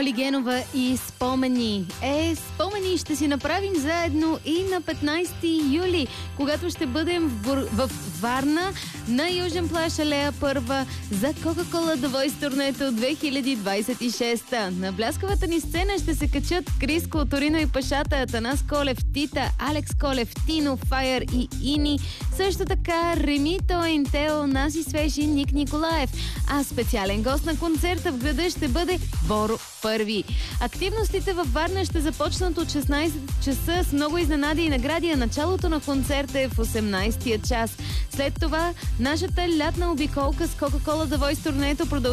Оли Генова и спомени. Спомени ще си направим заедно и на 15 юли, когато ще бъдем в Варна на Южен плаж Алея Първа за Кока-Кола The Voice турнето 2026. На бляскавата ни сцена ще се качат Криско, Торино и Пашата, Атанас Колев, Тита, Алекс Колев, Тино, Файер и Ини. Също така Ремито, Интео, Наси Свежи, Ник Николаев. А специален гост на концерта в града ще бъде Боро Първи. Активностите във Варна ще започнат от 16 часа с много изненади и награди, а началото на концерта е в 18-тия час. След това нашата лятна обиколка с Coca-Cola The Voice турнето продължава